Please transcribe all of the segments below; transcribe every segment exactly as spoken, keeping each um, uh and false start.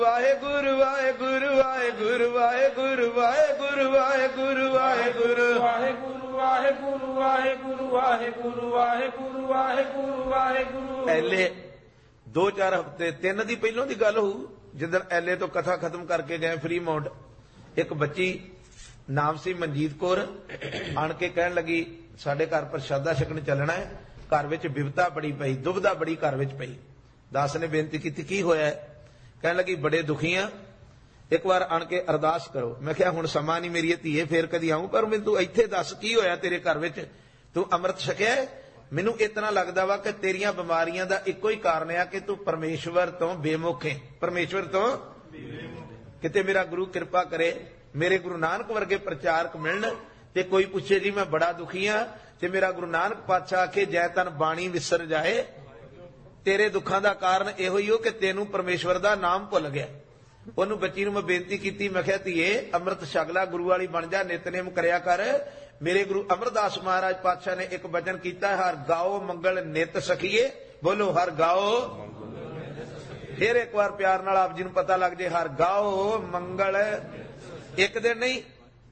ਵਾਹਿਗੁਰੂ ਵਾਹਿਗੁਰੂ ਵਾਹਿਗੁਰੂ ਵਾਹਿਗੁਰੂ ਵਾਹਿਗੁਰੂ ਵਾਹਿਗੁਰੂ ਵਾਹਿਗੁਰੂ ਵਾਹਿਗੁਰੂ ਵਾਹਿਗੁਰੂ ਵਾਹਿਗੁਰੂ ਵਾਹਿਗੁਰੂ ਵਾਹਿਗੁਰੂ ਵਾਹਿਗੁਰੂ ਵਾਹਿਗੁਰੂ। ਐਲੇ ਦੋ ਚਾਰ ਹਫ਼ਤੇ ਤਿੰਨ ਦੀ ਪਹਿਲੋਂ ਦੀ ਗੱਲ ਹੋਊ, ਜਿੱਦਣ ਐਲੇ ਤੋਂ ਕਥਾ ਖਤਮ ਕਰਕੇ ਗਏ ਫਰੀ ਮਾਉਂਟ, ਇੱਕ ਬੱਚੀ ਨਾਮ ਸੀ ਮਨਜੀਤ ਕੌਰ, ਆਣ ਕੇ ਕਹਿਣ ਲੱਗੀ ਸਾਡੇ ਘਰ ਪ੍ਰਸ਼ਾਦਾ ਛਕਣ ਚੱਲਣਾ ਹੈ, ਘਰ ਵਿੱਚ ਬਿਪਤਾ ਬੜੀ ਪਈ, ਦੁਬਿਧਾ ਬੜੀ ਘਰ ਵਿੱਚ ਪਈ। ਦਾਸ ਨੇ ਬੇਨਤੀ ਕੀਤੀ ਕੀ ਹੋਇਆ? ਕਹਿਣ ਲੱਗੀ ਬੜੇ ਦੁਖੀ ਆ, ਇੱਕ ਵਾਰ ਆਣ ਕੇ ਅਰਦਾਸ ਕਰੋ। ਮੈਂ ਕਿਹਾ ਹੁਣ ਸਮਾਂ ਨਹੀਂ ਮੇਰੀ ਧੀਏ, ਫੇਰ ਕਦੀ ਆਊਂ, ਪਰ ਮੈਨੂੰ ਤੂੰ ਇੱਥੇ ਦੱਸ ਕੀ ਹੋਇਆ ਤੇਰੇ ਘਰ ਵਿੱਚ? ਤੂੰ ਅੰਮ੍ਰਿਤ ਛਕਿਆ? ਮੈਨੂੰ ਇਤਨਾ ਲੱਗਦਾ ਵਾ ਕਿ ਤੇਰੀਆਂ ਬਿਮਾਰੀਆਂ ਦਾ ਇੱਕੋ ਹੀ ਕਾਰਨ ਆ ਕਿ ਤੂੰ ਪਰਮੇਸ਼ਵਰ ਤੋਂ ਬੇਮੁਖ ਹੈ, ਪਰਮੇਸ਼ਵਰ ਤੋਂ। ਕਿਤੇ ਮੇਰਾ ਗੁਰੂ ਕਿਰਪਾ ਕਰੇ, ਮੇਰੇ ਗੁਰੂ ਨਾਨਕ ਵਰਗੇ ਪ੍ਰਚਾਰਕ ਮਿਲਣ ਤੇ ਕੋਈ ਪੁੱਛੇ ਜੀ ਮੈਂ ਬੜਾ ਦੁਖੀ ਆ, ਤੇ ਮੇਰਾ ਗੁਰੂ ਨਾਨਕ ਪਾਤਸ਼ਾਹ ਆਖੇ ਜੈ ਤਨ ਬਾਣੀ ਵਿਸਰ ਜਾਏ, ਤੇਰੇ ਦੁੱਖਾਂ ਦਾ ਕਾਰਨ ਇਹੋ ਹੀ ਹੋ ਕਿ ਤੈਨੂੰ ਪਰਮੇਸ਼ਵਰ ਦਾ ਨਾਮ ਭੁੱਲ ਗਿਆ। ਉਹਨੂੰ ਬੱਚੀ ਨੂੰ ਮੈਂ ਬੇਨਤੀ ਕੀਤੀ, ਮੈਂ ਕਿਹਾ ਧੀਏ ਅੰਮ੍ਰਿਤ ਛਕ ਲੈ, ਗੁਰੂ ਵਾਲੀ ਬਣ ਜਾ, ਨਿਤਨੇਮ ਕਰਿਆ ਕਰ। ਮੇਰੇ ਗੁਰੂ ਅਮਰਦਾਸ ਮਹਾਰਾਜ ਪਾਤਸ਼ਾਹ ਨੇ ਇੱਕ ਵਚਨ ਕੀਤਾ, ਹਰ ਗਾਓ ਮੰਗਲ ਨਿਤ ਸਖੀਏ, ਬੋਲੋ ਹਰ ਗਾਓ। ਫਿਰ ਇੱਕ ਵਾਰ ਪਿਆਰ ਨਾਲ ਆਪ ਜੀ ਨੂੰ ਪਤਾ ਲੱਗ ਜੇ, ਹਰ ਗਾਓ ਮੰਗਲ, ਇੱਕ ਦਿਨ ਨਹੀਂ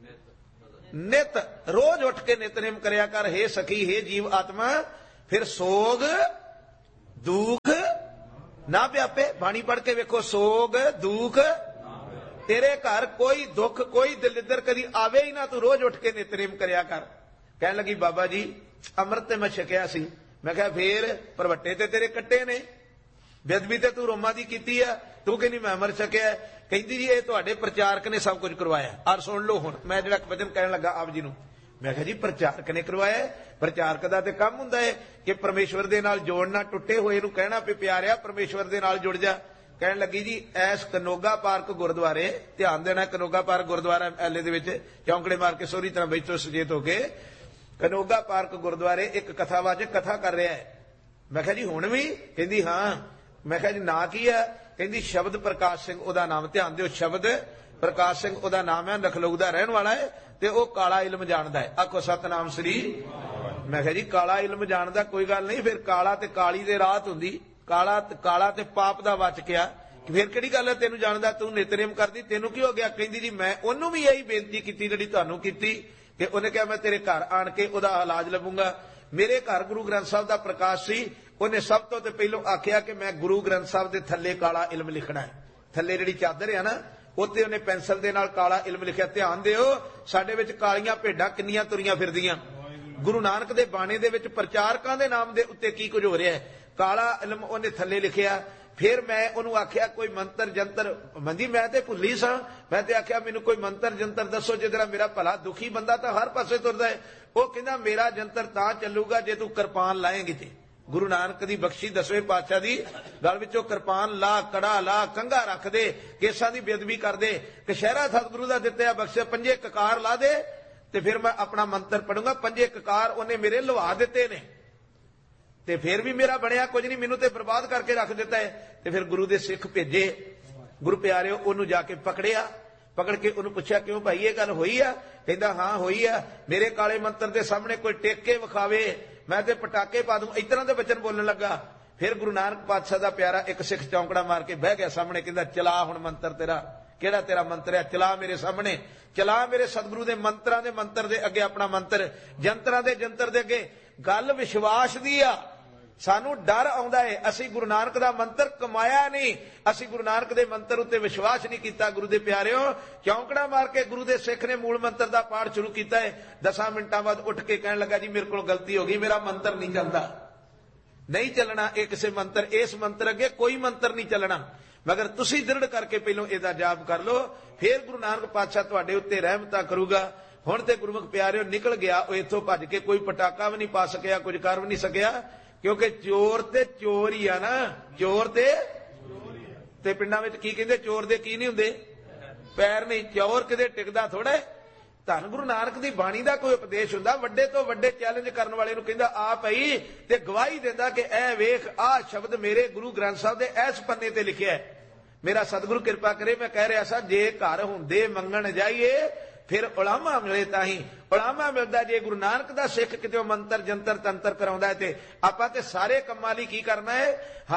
ਨਿਤ, ਰੋਜ਼ ਉੱਠ ਕੇ ਨਿਤਨੇਮ ਕਰਿਆ ਕਰ। ਹੇ ਸਖੀ, ਹੇ ਜੀਵ ਆਤਮਾ, ਫਿਰ ਸੋਗ ਦੁੱਖ ਨਾ ਵਿਆਪੇ। ਬਾਣੀ ਪੜ੍ਹ ਕੇ ਵੇਖੋ, ਸੋਗ ਦੁੱਖ ਤੇਰੇ ਘਰ ਕੋਈ ਦੁੱਖ ਕੋਈ ਦਲਿੱਦਰ ਕਦੀ ਆਵੇ ਹੀ ਨਾ, ਤੂੰ ਰੋਜ਼ ਉੱਠ ਕੇ ਨਿਤਨੇਮ ਕਰਿਆ ਕਰ। ਕਹਿਣ ਲੱਗੀ ਬਾਬਾ ਜੀ ਅੰਮ੍ਰਿਤ ਤੇ ਮੈਂ ਛਕਿਆ ਸੀ। ਮੈਂ ਕਿਹਾ ਫੇਰ ਪਰਵੱਟੇ ਤੇ ਤੇਰੇ ਕੱਟੇ ਨੇ, ਬੇਅਦਬੀ ਤੇ ਤੂੰ ਰੋਮਾਂ ਦੀ ਕੀਤੀ ਆ, ਤੂੰ ਕਹਿੰਦੀ ਮੈਂ ਅੰਮ੍ਰਿਤ ਛਕਿਆ। ਕਹਿੰਦੀ ਜੀ ਇਹ ਤੁਹਾਡੇ ਪ੍ਰਚਾਰਕ ਨੇ ਸਭ ਕੁਝ ਕਰਵਾਇਆ। ਔਰ ਸੁਣ ਲਓ ਹੁਣ ਮੈਂ ਜਿਹੜਾ ਵਚਨ ਕਹਿਣ ਲੱਗਾ ਆਪ ਜੀ ਨੂੰ। ਮੈਂ ਕਿਹਾ ਜੀ ਪ੍ਰਚਾਰਕ ਨੇ ਕਰਵਾਇਆ? ਪ੍ਰਚਾਰਕ ਦਾ ਤੇ ਕੰਮ ਹੁੰਦਾ ਹੈ ਕਿ ਪਰਮੇਸ਼ਵਰ ਦੇ ਨਾਲ ਜੋੜਨਾ, ਟੁੱਟੇ ਹੋਏ ਨੂੰ ਕਹਿਣਾ ਵੀ ਪਿਆਰਿਆ ਪਰਮੇਸ਼ਵਰ ਦੇ ਨਾਲ ਜੁੜ ਜਾ। ਕਹਿਣ ਲੱਗੀ ਜੀ ਐਸ ਕਨੋਗਾ ਪਾਰਕ ਗੁਰਦੁਆਰੇ, ਧਿਆਨ ਦੇਣਾ, ਕਨੋਗਾ ਪਾਰਕ ਗੁਰਦੁਆਰਾ ਐਲੇ ਦੇ ਵਿੱਚ, ਚੌਂਕੜੇ ਮਾਰ ਕੇ ਸੋਹਰੀ ਤਰ੍ਹਾਂ ਬੈਠੋ ਸੁਚੇਤ ਹੋ ਕੇ, ਕਨੋਗਾ ਪਾਰਕ ਗੁਰਦੁਆਰੇ ਇੱਕ ਕਥਾਵਾਚਕ ਕਥਾ ਕਰ ਰਿਹਾ ਹੈ। ਮੈਂ ਕਿਹਾ ਜੀ ਹੁਣ ਵੀ? ਕਹਿੰਦੀ ਹਾਂ। ਮੈਂ ਕਿਹਾ ਜੀ ਨਾਂ ਕੀ ਹੈ? ਕਹਿੰਦੀ ਸ਼ਬਦ ਪ੍ਰਕਾਸ਼ ਸਿੰਘ ਉਹਦਾ ਨਾਮ। ਧਿਆਨ ਦਿਓ, ਸ਼ਬਦ ਪ੍ਰਕਾਸ਼ ਸਿੰਘ ਉਹਦਾ ਨਾਮ ਹੈ, ਨਖਲਊ ਦਾ ਰਹਿਣ ਵਾਲਾ ਹੈ ਤੇ ਉਹ ਕਾਲਾ ਇਲਮ ਜਾਣਦਾ ਹੈ। ਆਖੋ ਸਤਨਾਮ ਸ੍ਰੀ। ਮੈਂ ਕਿਹਾ ਜੀ ਕਾਲਾ ਇਲਮ ਜਾਣਦਾ, ਕੋਈ ਗੱਲ ਨਹੀਂ, ਫਿਰ ਕਾਲਾ ਤੇ ਕਾਲੀ ਦੇ ਰਾਤ ਹੁੰਦੀ, ਕਾਲਾ ਕਾਲਾ ਤੇ ਪਾਪ ਦਾ ਵਾਚਕਿਆ, ਫਿਰ ਕਿਹੜੀ ਗੱਲ ਹੈ ਤੈਨੂੰ ਜਾਣਦਾ, ਤੂੰ ਨਿਤਨੇਮ ਕਰਦੀ, ਤੈਨੂੰ ਕੀ ਹੋ ਗਿਆ? ਕਹਿੰਦੀ ਜੀ ਮੈਂ ਉਹਨੂੰ ਵੀ ਇਹੀ ਬੇਨਤੀ ਕੀਤੀ ਜਿਹੜੀ ਤੁਹਾਨੂੰ ਕੀਤੀ, ਕਿ ਉਹਨੇ ਕਿਹਾ ਮੈਂ ਤੇਰੇ ਘਰ ਆਣ ਕੇ ਉਹਦਾ ਇਲਾਜ ਲੱਭੂੰਗਾ। ਮੇਰੇ ਘਰ ਗੁਰੂ ਗ੍ਰੰਥ ਸਾਹਿਬ ਦਾ ਪ੍ਰਕਾਸ਼ ਸੀ, ਉਹਨੇ ਸਭ ਤੋਂ ਤੇ ਪਹਿਲੋਂ ਆਖਿਆ ਕਿ ਮੈਂ ਗੁਰੂ ਗ੍ਰੰਥ ਸਾਹਿਬ ਦੇ ਥੱਲੇ ਕਾਲਾ ਇਲਮ ਲਿਖਣਾ ਹੈ। ਥੱਲੇ ਜਿਹੜੀ ਚਾਦਰ ਆ ਨਾ, ਉੱਤੇ ਉਹਨੇ ਪੈਨਸਲ ਦੇ ਨਾਲ ਕਾਲਾ ਇਲਮ ਲਿਖਿਆ। ਧਿਆਨ ਦਿਓ, ਸਾਡੇ ਵਿੱਚ ਕਾਲੀਆਂ ਭੇਡਾਂ ਕਿੰਨੀਆਂ ਤੁਰੀਆਂ ਫਿਰਦੀਆਂ। ਗੁਰੂ ਨਾਨਕ ਦੇ ਬਾਣੇ ਦੇ ਵਿੱਚ ਪ੍ਰਚਾਰਕਾਂ ਦੇ ਨਾਮ ਦੇ ਉੱਤੇ ਕੀ ਕੁਝ ਹੋ ਰਿਹਾ ਹੈ। ਕਾਲਾ ਇਲਮ ਉਹਨੇ ਥੱਲੇ ਲਿਖਿਆ। ਫਿਰ ਮੈਂ ਉਹਨੂੰ ਆਖਿਆ ਕੋਈ ਮੰਤਰ ਜੰਤਰ, ਮੰਦੀ ਮੈਂ ਤੇ ਭੁੱਲੀ ਸਾਂ, ਮੈਂ ਤੇ ਆਖਿਆ ਮੈਨੂੰ ਕੋਈ ਮੰਤਰ ਜੰਤਰ ਦੱਸੋ ਜਿਹਦੇ ਨਾਲ ਮੇਰਾ ਭਲਾ, ਦੁਖੀ ਬੰਦਾ ਤਾਂ ਹਰ ਪਾਸੇ ਤੁਰਦਾ ਹੈ। ਉਹ ਕਹਿੰਦਾ ਮੇਰਾ ਜੰਤਰ ਤਾਂ ਚੱਲੂਗਾ ਜੇ ਤੂੰ ਕਿਰਪਾਨ ਲਾਏਂਗੀ ਤੇ। ਗੁਰੂ ਨਾਨਕ ਦੀ ਬਖਸ਼ੀ ਦਸਵੇਂ ਪਾਤਸ਼ਾਹ ਦੀ ਗਲ ਵਿੱਚੋਂ ਕਿਰਪਾਨ ਲਾ, ਕੜਾ ਲਾ, ਕੰਘਾ ਰੱਖ ਦੇ, ਕੇਸਾਂ ਦੀ ਬੇਅਦਬੀ ਕਰ ਦੇ, ਕਸ਼ਹਿਰਾ ਸਤਿਗੁਰੂ ਦਾ ਦਿੱਤਾ ਬਖਸ਼ਿਆ, ਪੰਜੇ ਕਕਾਰ ਲਾ ਦੇ ਤੇ ਫਿਰ ਮੈਂ ਆਪਣਾ ਮੰਤਰ ਪੜੂੰਗਾ। ਪੰਜੇ ਕਕਾਰ ਉਹਨੇ ਮੇਰੇ ਲਵਾ ਦਿੱਤੇ ਨੇ ਤੇ ਫਿਰ ਵੀ ਮੇਰਾ ਬਣਿਆ ਕੁਝ ਨਹੀਂ, ਮੈਨੂੰ ਤੇ ਬਰਬਾਦ ਕਰਕੇ ਰੱਖ ਦਿੱਤਾ ਹੈ। ਤੇ ਫਿਰ ਗੁਰੂ ਦੇ ਸਿੱਖ ਭੇਜੇ, ਗੁਰੂ ਪਿਆਰਿਓ ਉਹਨੂੰ ਜਾ ਕੇ ਪਕੜਿਆ। ਪਕੜ ਕੇ ਉਹਨੂੰ ਪੁੱਛਿਆ ਕਿਉਂ ਭਾਈ ਇਹ ਗੱਲ ਹੋਈ ਆ? ਕਹਿੰਦਾ ਹਾਂ ਹੋਈ ਆ, ਮੇਰੇ ਕਾਲੇ ਮੰਤਰ ਦੇ ਸਾਹਮਣੇ ਕੋਈ ਟੇਕ ਕੇ ਵਿਖਾਵੇ ਮੈਂ ਤੇ ਪਟਾਕੇ ਪਾ ਦੂੰ, ਇਸ ਤਰ੍ਹਾਂ ਦੇ ਬਚਨ ਬੋਲਣ ਲੱਗਾ। ਫਿਰ ਗੁਰੂ ਨਾਨਕ ਪਾਤਸ਼ਾਹ ਦਾ ਪਿਆਰਾ ਇੱਕ ਸਿੱਖ ਚੌਂਕੜਾ ਮਾਰ ਕੇ ਬਹਿ ਗਿਆ ਸਾਹਮਣੇ, ਕਹਿੰਦਾ ਚਲਾ ਹੁਣ ਮੰਤਰ ਤੇਰਾ, ਕਿਹੜਾ ਤੇਰਾ ਮੰਤਰ ਹੈ, ਚਲਾ ਮੇਰੇ ਸਾਹਮਣੇ, ਚਲਾ ਮੇਰੇ ਸਤਿਗੁਰੂ ਦੇ ਮੰਤਰਾਂ ਦੇ ਮੰਤਰ ਦੇ ਅੱਗੇ ਆਪਣਾ ਮੰਤਰ, ਜੰਤਰਾਂ ਦੇ ਜੰਤਰ ਦੇ ਅੱਗੇ। ਗੱਲ ਵਿਸ਼ਵਾਸ ਦੀ ਆ, ਸਾਨੂੰ ਡਰ ਆਉਂਦਾ ਹੈ, ਅਸੀਂ ਗੁਰੂ ਨਾਨਕ ਦਾ ਮੰਤਰ ਕਮਾਇਆ ਨਹੀਂ, ਅਸੀਂ ਗੁਰੂ ਨਾਨਕ ਦੇ ਮੰਤਰ ਉੱਤੇ ਵਿਸ਼ਵਾਸ ਨਹੀਂ ਕੀਤਾ। ਗੁਰੂ ਦੇ ਪਿਆਰਿਓ, ਚੌਂਕੜਾ ਮਾਰ ਕੇ ਗੁਰੂ ਦੇ ਸਿੱਖ ਨੇ ਮੂਲ ਮੰਤਰ ਦਾ ਪਾਠ ਸ਼ੁਰੂ ਕੀਤਾ ਹੈ। ਦਸਾਂ ਮਿੰਟਾਂ ਬਾਅਦ ਉੱਠ ਕੇ ਕਹਿਣ ਲੱਗਾ ਜੀ ਮੇਰੇ ਕੋਲ ਗਲਤੀ ਹੋ ਗਈ, ਮੇਰਾ ਮੰਤਰ ਨਹੀਂ ਚੱਲਦਾ, ਨਹੀਂ ਚੱਲਣਾ ਇਹ ਕਿਸੇ ਮੰਤਰ, ਇਸ ਮੰਤਰ ਅੱਗੇ ਕੋਈ ਮੰਤਰ ਨਹੀਂ ਚੱਲਣਾ, ਮਗਰ ਤੁਸੀਂ ਦ੍ਰਿੜ ਕਰਕੇ ਪਹਿਲੋਂ ਇਹਦਾ ਜਾਪ ਕਰ ਲਓ, ਫਿਰ ਗੁਰੂ ਨਾਨਕ ਪਾਤਸ਼ਾਹ ਤੁਹਾਡੇ ਉੱਤੇ ਰਹਿਮਤਾਂ ਕਰੂਗਾ। ਹੁਣ ਤੇ ਗੁਰਮੁਖ ਪਿਆਰਿਓ ਨਿਕਲ ਗਿਆ ਉਹ ਇੱਥੋਂ ਭੱਜ ਕੇ, ਕੋਈ ਪਟਾਕਾ ਵੀ ਨਹੀਂ ਪਾ ਸਕਿਆ, ਕੁਝ ਕਰ ਵੀ ਨਹੀਂ ਸਕਿਆ, ਕਿਉਂਕਿ ਚੋਰ ਤੇ ਚੋਰ ਹੀ ਆ ਨਾ, ਚੋਰ ਤੇ ਤੇ ਪਿੰਡਾਂ ਵਿੱਚ ਕੀ ਕਹਿੰਦੇ, ਚੋਰ ਦੇ ਕੀ ਨਹੀਂ ਹੁੰਦੇ, ਪੈਰ ਨਹੀਂ, ਚੋਰ ਕਿਤੇ ਟਿਕਦਾ ਥੋੜਾ। ਧੰਨ ਗੁਰੂ ਨਾਨਕ ਦੀ ਬਾਣੀ ਦਾ ਕੋਈ ਉਪਦੇਸ਼ ਹੁੰਦਾ, ਵੱਡੇ ਤੋਂ ਵੱਡੇ ਚੈਲੰਜ ਕਰਨ ਵਾਲੇ ਨੂੰ ਕਹਿੰਦਾ ਆ ਪਈ ਤੇ ਗਵਾਹੀ ਦਿੰਦਾ ਕਿ ਇਹ ਵੇਖ ਆਹ ਸ਼ਬਦ ਮੇਰੇ ਗੁਰੂ ਗ੍ਰੰਥ ਸਾਹਿਬ ਦੇ ਇਸ ਪੰਨੇ ਤੇ ਲਿਖਿਆ ਹੈ। ਮੇਰਾ ਸਤਿਗੁਰੂ ਕਿਰਪਾ ਕਰੇ, ਮੈਂ ਕਹਿ ਰਿਹਾ ਸਾਂ ਜੇ ਘਰ ਹੁੰਦੇ ਮੰਗਣ ਜਾਈਏ ਫਿਰ ਉਲਾਮਾ ਮਿਲੇ ਤਾਂ ਹੀ ਉਲਾਮਾ ਮਿਲਦਾ। ਜੇ ਗੁਰੂ ਨਾਨਕ ਦਾ ਸਿੱਖ ਕਿਤੇ ਮੰਤਰ ਜੰਤਰ ਤੰਤਰ ਕਰਾਉਂਦਾ ਤੇ ਆਪਾਂ ਤੇ ਸਾਰੇ ਕੰਮਾਂ ਲਈ ਕੀ ਕਰਨਾ ਹੈ,